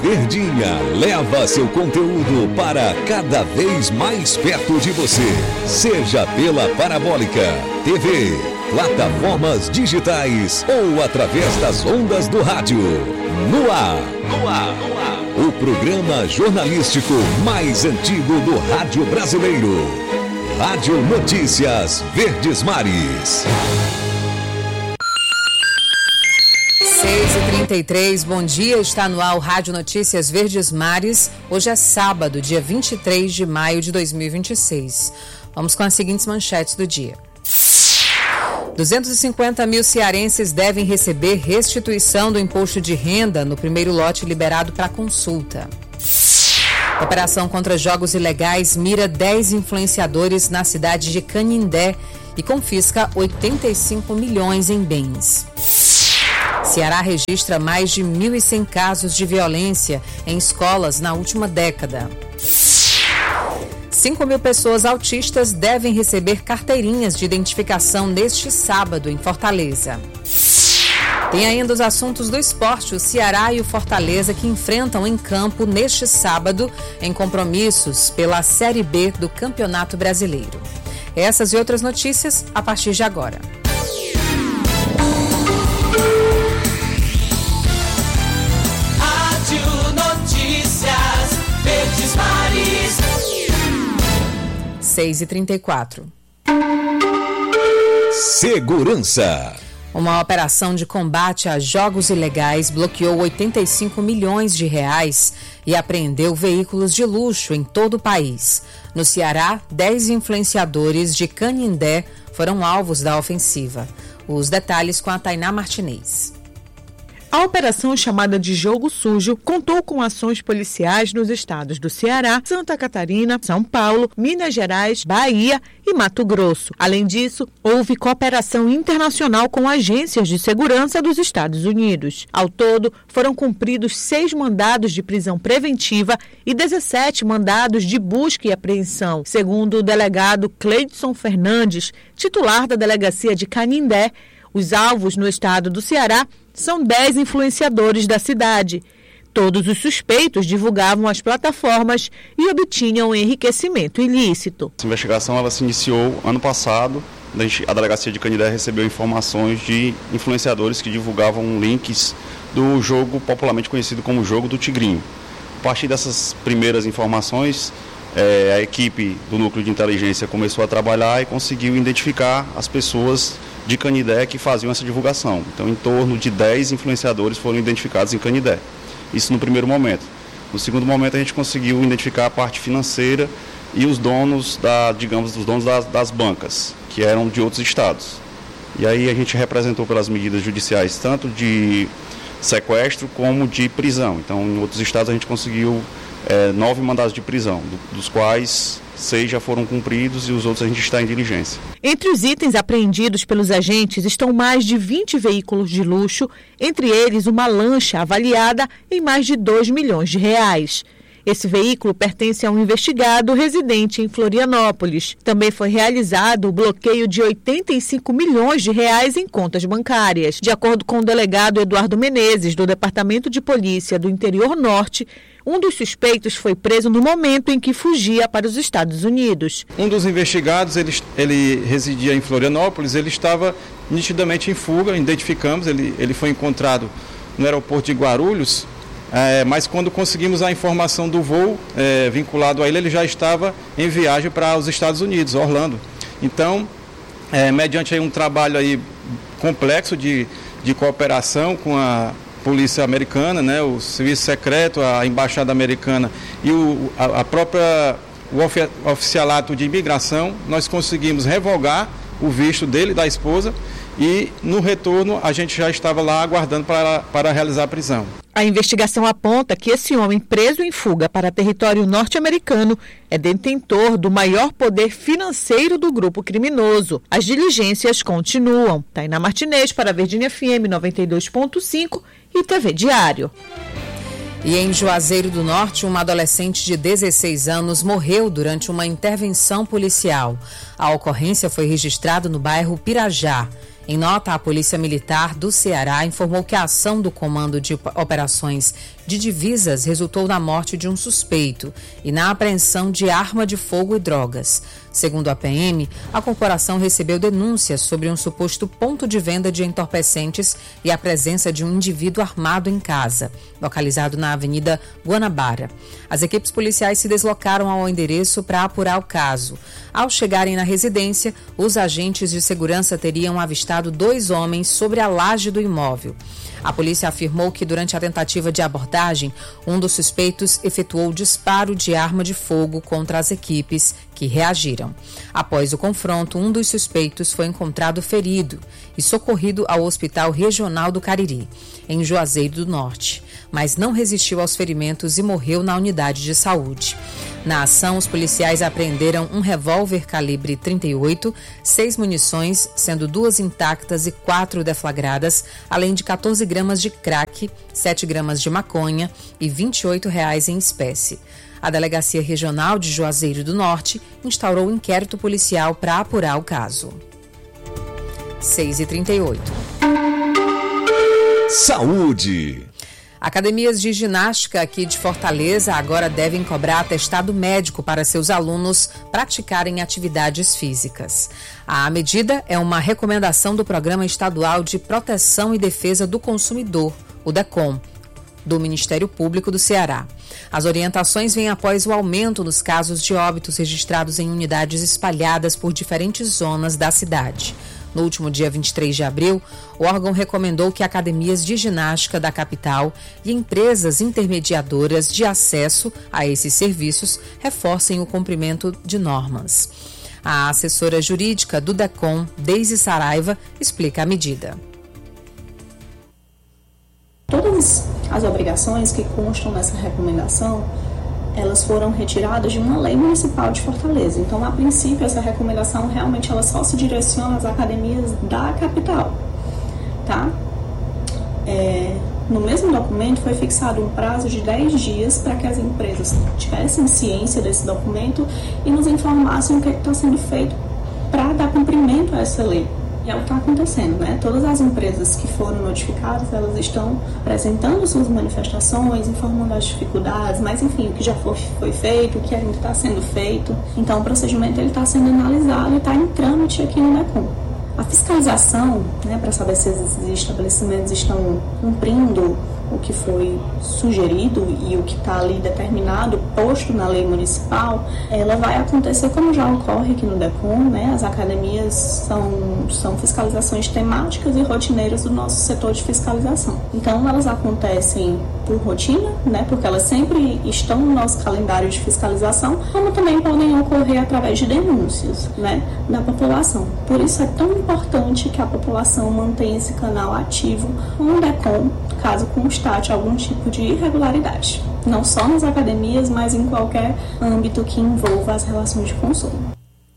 Verdinha leva seu conteúdo para cada vez mais perto de você. Seja pela Parabólica, TV, plataformas digitais ou através das ondas do rádio. No ar. O programa jornalístico mais antigo do rádio brasileiro. Rádio Notícias Verdes Mares. 6h33, bom dia, está no ar o Rádio Notícias Verdes Mares. Hoje é sábado, dia 23 de maio de 2026. Vamos com as seguintes manchetes do dia. 250 mil cearenses devem receber restituição do imposto de renda no primeiro lote liberado para consulta. A operação contra jogos ilegais mira 10 influenciadores na cidade de Canindé e confisca 85 milhões em bens. Ceará registra mais de 1.100 casos de violência em escolas na última década. 5 mil pessoas autistas devem receber carteirinhas de identificação neste sábado em Fortaleza. Tem ainda os assuntos do esporte, o Ceará e o Fortaleza que enfrentam em campo neste sábado em compromissos pela Série B do Campeonato Brasileiro. Essas e outras notícias a partir de agora. Rádio Notícias Verdes Mares. 6h34. Segurança. Uma operação de combate a jogos ilegais bloqueou 85 milhões de reais e apreendeu veículos de luxo em todo o país. No Ceará, 10 influenciadores de Canindé foram alvos da ofensiva. Os detalhes com a Tainá Martinez. A operação, chamada de Jogo Sujo, contou com ações policiais nos estados do Ceará, Santa Catarina, São Paulo, Minas Gerais, Bahia e Mato Grosso. Além disso, houve cooperação internacional com agências de segurança dos Estados Unidos. Ao todo, foram cumpridos 6 mandados de prisão preventiva e 17 mandados de busca e apreensão. Segundo o delegado Cleidson Fernandes, titular da delegacia de Canindé, os alvos no estado do Ceará são 10 influenciadores da cidade. Todos os suspeitos divulgavam as plataformas e obtinham enriquecimento ilícito. Essa investigação ela se iniciou ano passado. A delegacia de Canindé recebeu informações de influenciadores que divulgavam links do jogo popularmente conhecido como Jogo do Tigrinho. A partir dessas primeiras informações, a equipe do núcleo de inteligência começou a trabalhar e conseguiu identificar as pessoas de Canindé que faziam essa divulgação. Então, em torno de 10 influenciadores foram identificados em Canindé. Isso no primeiro momento. No segundo momento, a gente conseguiu identificar a parte financeira e os donos, das bancas, que eram de outros estados. E aí a gente representou pelas medidas judiciais, tanto de sequestro como de prisão. Então, em outros estados, a gente conseguiu 9 mandados de prisão, dos quais 6 já foram cumpridos e os outros a gente está em diligência. Entre os itens apreendidos pelos agentes estão mais de 20 veículos de luxo, entre eles uma lancha avaliada em mais de 2 milhões de reais. Esse veículo pertence a um investigado residente em Florianópolis. Também foi realizado o bloqueio de 85 milhões de reais em contas bancárias. De acordo com o delegado Eduardo Menezes, do Departamento de Polícia do Interior Norte, um dos suspeitos foi preso no momento em que fugia para os Estados Unidos. Um dos investigados, ele residia em Florianópolis, ele estava nitidamente em fuga, identificamos, ele foi encontrado no aeroporto de Guarulhos, mas quando conseguimos a informação do voo vinculado a ele já estava em viagem para os Estados Unidos, Orlando. Então, mediante aí um trabalho aí complexo de cooperação com a Polícia Americana, né, o Serviço Secreto, a Embaixada Americana e o oficialato de imigração, nós conseguimos revogar o visto dele e da esposa e no retorno a gente já estava lá aguardando para realizar a prisão. A investigação aponta que esse homem preso em fuga para território norte-americano é detentor do maior poder financeiro do grupo criminoso. As diligências continuam. Tainá Martinez para a Verdinha FM 92.5 e TV Diário. E em Juazeiro do Norte, uma adolescente de 16 anos morreu durante uma intervenção policial. A ocorrência foi registrada no bairro Pirajá. Em nota, a Polícia Militar do Ceará informou que a ação do Comando de Operações de Divisas resultou na morte de um suspeito e na apreensão de arma de fogo e drogas. Segundo a PM, a corporação recebeu denúncias sobre um suposto ponto de venda de entorpecentes e a presença de um indivíduo armado em casa, localizado na Avenida Guanabara. As equipes policiais se deslocaram ao endereço para apurar o caso. Ao chegarem na residência, os agentes de segurança teriam avistado 2 homens sobre a laje do imóvel. A polícia afirmou que durante a tentativa de abordagem, um dos suspeitos efetuou disparo de arma de fogo contra as equipes, que reagiram. Após o confronto, um dos suspeitos foi encontrado ferido e socorrido ao Hospital Regional do Cariri, em Juazeiro do Norte, mas não resistiu aos ferimentos e morreu na unidade de saúde. Na ação, os policiais apreenderam um revólver calibre 38, 6 munições, sendo 2 intactas e 4 deflagradas, além de 14 gramas de crack, 7 gramas de maconha e R$ 28 em espécie. A Delegacia Regional de Juazeiro do Norte instaurou um inquérito policial para apurar o caso. 6h38. Saúde. Academias de ginástica aqui de Fortaleza agora devem cobrar atestado médico para seus alunos praticarem atividades físicas. A medida é uma recomendação do Programa Estadual de Proteção e Defesa do Consumidor, o DECOM, do Ministério Público do Ceará. As orientações vêm após o aumento nos casos de óbitos registrados em unidades espalhadas por diferentes zonas da cidade. No último dia 23 de abril, o órgão recomendou que academias de ginástica da capital e empresas intermediadoras de acesso a esses serviços reforcem o cumprimento de normas. A assessora jurídica do DECOM, Deise Saraiva, explica a medida. Todas as obrigações que constam nessa recomendação, elas foram retiradas de uma lei municipal de Fortaleza. Então, a princípio, essa recomendação realmente ela só se direciona às academias da capital, tá? No mesmo documento foi fixado um prazo de 10 dias para que as empresas tivessem ciência desse documento e nos informassem o que está sendo feito para dar cumprimento a essa lei. E é o que está acontecendo, né? Todas as empresas que foram notificadas, elas estão apresentando suas manifestações, informando as dificuldades, mas enfim, o que já foi feito, o que ainda está sendo feito. Então, o procedimento está sendo analisado e está em trâmite aqui no DECOM. A fiscalização, né, para saber se esses estabelecimentos estão cumprindo o que foi sugerido e o que está ali determinado, posto na lei municipal, ela vai acontecer como já ocorre aqui no DECOM, né? As academias são fiscalizações temáticas e rotineiras do nosso setor de fiscalização. Então, elas acontecem por rotina, né? Porque elas sempre estão no nosso calendário de fiscalização, como também podem ocorrer através de denúncias, né, da população. Por isso é tão importante que a população mantenha esse canal ativo com o DECOM, caso constate algum tipo de irregularidade, não só nas academias, mas em qualquer âmbito que envolva as relações de consumo.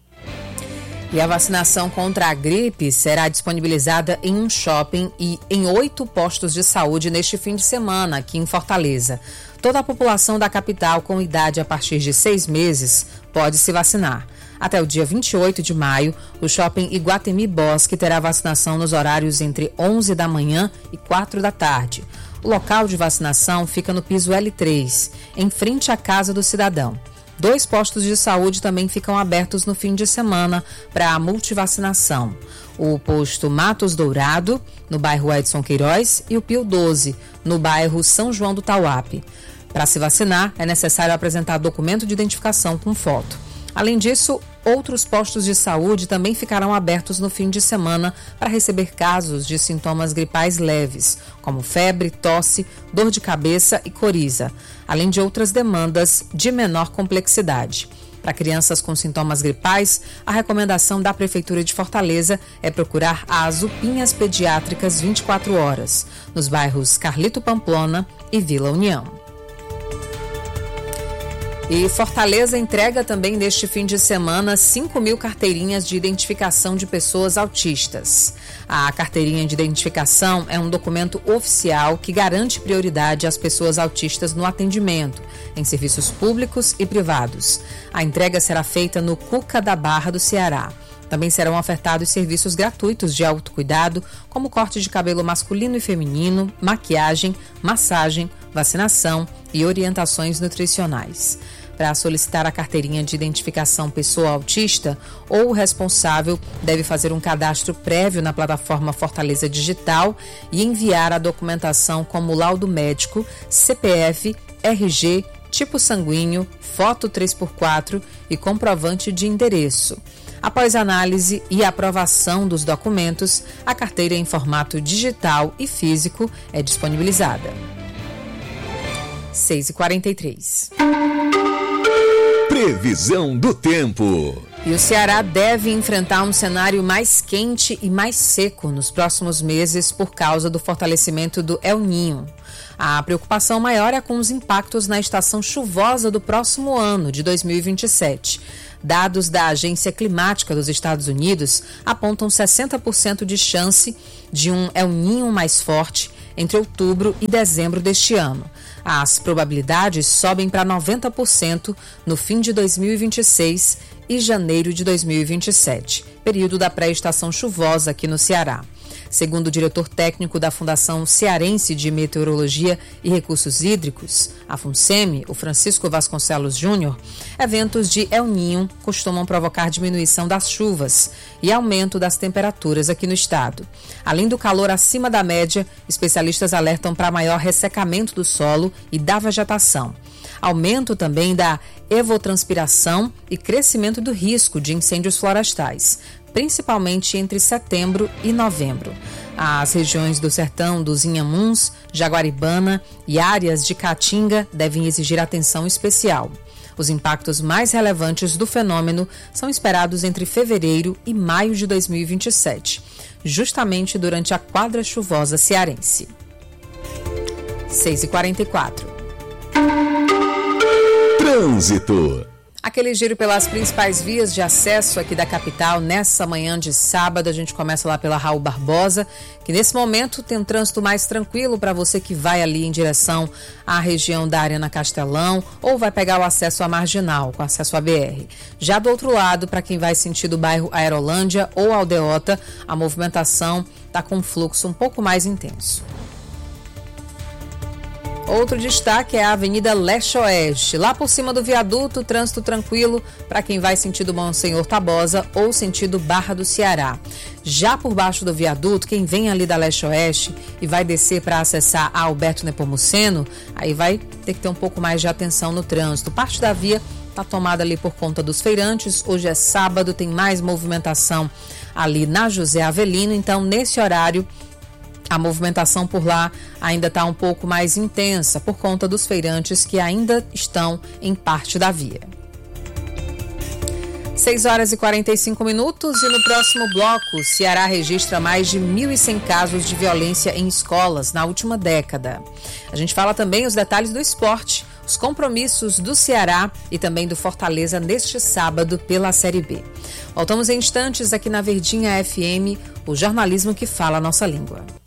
E a vacinação contra a gripe será disponibilizada em um shopping e em 8 postos de saúde neste fim de semana aqui em Fortaleza. Toda a população da capital com idade a partir de 6 meses pode se vacinar. Até o dia 28 de maio, o shopping Iguatemi Bosque terá vacinação nos horários entre 11 da manhã e 4 da tarde. O local de vacinação fica no piso L3, em frente à Casa do Cidadão. 2 postos de saúde também ficam abertos no fim de semana para a multivacinação. O posto Matos Dourado, no bairro Edson Queiroz, e o Pio 12, no bairro São João do Tauape. Para se vacinar, é necessário apresentar documento de identificação com foto. Além disso, outros postos de saúde também ficarão abertos no fim de semana para receber casos de sintomas gripais leves, como febre, tosse, dor de cabeça e coriza, além de outras demandas de menor complexidade. Para crianças com sintomas gripais, a recomendação da Prefeitura de Fortaleza é procurar as UPinhas pediátricas 24 horas, nos bairros Carlito Pamplona e Vila União. E Fortaleza entrega também neste fim de semana 5.000 carteirinhas de identificação de pessoas autistas. A carteirinha de identificação é um documento oficial que garante prioridade às pessoas autistas no atendimento, em serviços públicos e privados. A entrega será feita no Cuca da Barra do Ceará. Também serão ofertados serviços gratuitos de autocuidado, como corte de cabelo masculino e feminino, maquiagem, massagem, vacinação e orientações nutricionais. Para solicitar a carteirinha de identificação pessoa autista, ou o responsável deve fazer um cadastro prévio na plataforma Fortaleza Digital e enviar a documentação como laudo médico, CPF, RG, tipo sanguíneo, foto 3x4 e comprovante de endereço. Após análise e aprovação dos documentos, a carteira em formato digital e físico é disponibilizada. 6h43. Previsão do tempo. E o Ceará deve enfrentar um cenário mais quente e mais seco nos próximos meses por causa do fortalecimento do El Niño. A preocupação maior é com os impactos na estação chuvosa do próximo ano, de 2027. Dados da Agência Climática dos Estados Unidos apontam 60% de chance de um El Niño mais forte entre outubro e dezembro deste ano. As probabilidades sobem para 90% no fim de 2026 e janeiro de 2027, período da pré-estação chuvosa aqui no Ceará. Segundo o diretor técnico da Fundação Cearense de Meteorologia e Recursos Hídricos, a FUNSEMI, o Francisco Vasconcelos Júnior, eventos de El Niño costumam provocar diminuição das chuvas e aumento das temperaturas aqui no estado. Além do calor acima da média, especialistas alertam para maior ressecamento do solo e da vegetação. Aumento também da evotranspiração e crescimento do risco de incêndios florestais, principalmente entre setembro e novembro. As regiões do Sertão dos Inhamuns, Jaguaribana e áreas de Caatinga devem exigir atenção especial. Os impactos mais relevantes do fenômeno são esperados entre fevereiro e maio de 2027, justamente durante a quadra chuvosa cearense. 6h44. Trânsito. Aquele giro pelas principais vias de acesso aqui da capital nessa manhã de sábado. A gente começa lá pela Raul Barbosa, que nesse momento tem um trânsito mais tranquilo para você que vai ali em direção à região da Arena Castelão ou vai pegar o acesso à Marginal, com acesso à BR. Já do outro lado, para quem vai sentido o bairro Aerolândia ou Aldeota, a movimentação está com um fluxo um pouco mais intenso. Outro destaque é a Avenida Leste-Oeste. Lá por cima do viaduto, trânsito tranquilo para quem vai sentido Monsenhor Tabosa ou sentido Barra do Ceará. Já por baixo do viaduto, quem vem ali da Leste-Oeste e vai descer para acessar a Alberto Nepomuceno, aí vai ter que ter um pouco mais de atenção no trânsito. Parte da via está tomada ali por conta dos feirantes. Hoje é sábado, tem mais movimentação ali na José Avelino, então nesse horário a movimentação por lá ainda está um pouco mais intensa por conta dos feirantes que ainda estão em parte da via. 6h45 e no próximo bloco, Ceará registra mais de 1.100 casos de violência em escolas na última década. A gente fala também os detalhes do esporte, os compromissos do Ceará e também do Fortaleza neste sábado pela Série B. Voltamos em instantes aqui na Verdinha FM, o jornalismo que fala a nossa língua.